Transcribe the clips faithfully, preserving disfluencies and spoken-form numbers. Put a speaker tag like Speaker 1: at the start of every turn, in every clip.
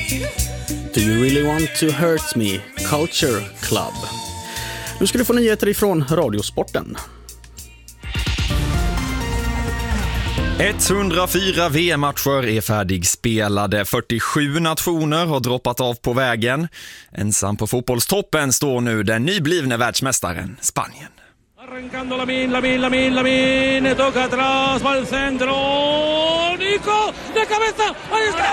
Speaker 1: Do you really want to hurt me? Culture Club. Nu ska du få nyheter ifrån Radiosporten.
Speaker 2: etthundrafyra V M-matcher är färdigspelade. fyrtiosju nationer har droppat av på vägen. Ensam på fotbollstoppen står nu den nyblivne världsmästaren Spanien.
Speaker 3: Arrancando Lamine, Lamine, Lamine, Lamine, toca atrás, va al centro, Nico, de cabeza, ahí está!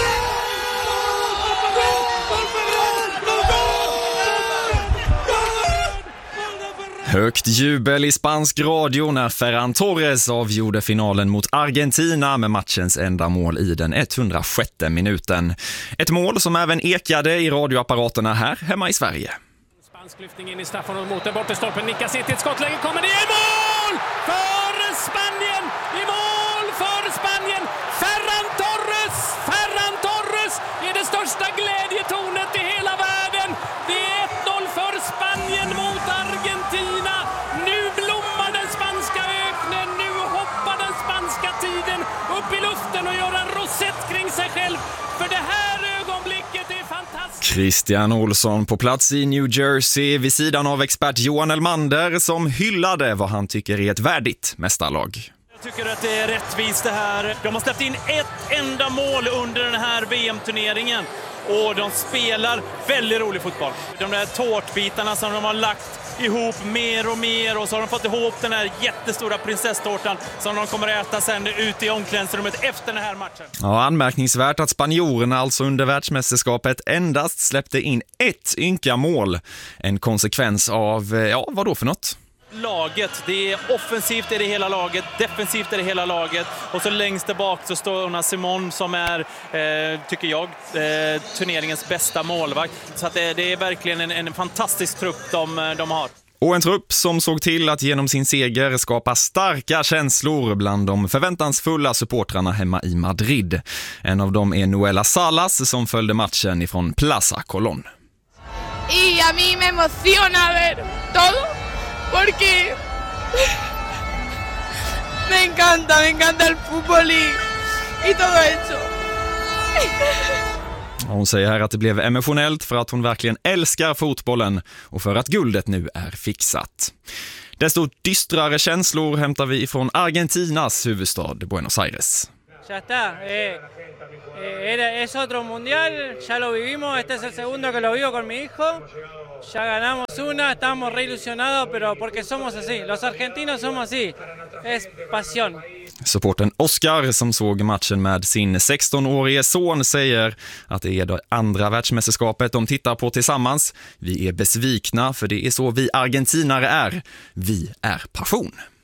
Speaker 2: Högt jubel i spansk radio när Ferran Torres avgjorde finalen mot Argentina med matchens enda mål i den etthundrasjätte minuten. Ett mål som även ekade i radioapparaterna här hemma i Sverige.
Speaker 3: Spansk lyftning in i straffen och mot den bortre stolpen, nickas in till ett skottläge, kommer det i mål för Spanien! I mål för Spanien! Ferran Torres! Ferran Torres är det största glädjetornet i hela världen! Det är ett noll för Spanien mot Argentina! Nu blommar den spanska öknen, nu hoppar den spanska tiden upp i luften och gör en rosett kring sig själv, för det här ögonblicket är fantastiskt!
Speaker 2: Christian Olsson på plats i New Jersey vid sidan av expert Johan Elmander som hyllade vad han tycker är ett värdigt mästarlag.
Speaker 4: Jag tycker att det är rättvist det här. De har släppt in ett enda mål under den här V M-turneringen och de spelar väldigt rolig fotboll. De där tårtbitarna som de har lagt ihop mer och mer och så har de fått ihop den här jättestora prinsesstårtan som de kommer att äta sen ut i omklädningsrummet efter den här matchen.
Speaker 2: Ja, anmärkningsvärt att spanjorerna alltså under världsmästerskapet endast släppte in ett ynka mål. En konsekvens av, ja, vad då för något?
Speaker 4: Laget, det är offensivt är det hela laget, defensivt är det hela laget och så längst där bak så står Unai Simon som är, eh, tycker jag, eh, turneringens bästa målvakt. Så att det, det är verkligen en, en fantastisk trupp de, de har.
Speaker 2: Och en trupp som såg till att genom sin seger skapa starka känslor bland de förväntansfulla supportrarna hemma i Madrid. En av dem är Noela Salas som följde matchen ifrån Plaza Colón.
Speaker 5: Y a mí me emociona ver todo. Porque me encanta, me encanta el fútbol y, y todo eso.
Speaker 2: Hon säger här att det blev emotionellt för att hon verkligen älskar fotbollen och för att guldet nu är fixat. Desto dystrare känslor hämtar vi ifrån Argentinas huvudstad Buenos Aires.
Speaker 6: Ya está, eh, eh, es otro mundial, ya lo vivimos, este es el segundo que lo vivo con mi hijo, ya ganamos una, estamos re ilusionados, pero porque somos así, los argentinos somos así, es pasión.
Speaker 2: Supporten Oscar som såg matchen med sin sextonårige son säger att det är det andra världsmästerskapet de tittar på tillsammans. Vi är besvikna för det är så vi argentinare är. Vi är passion.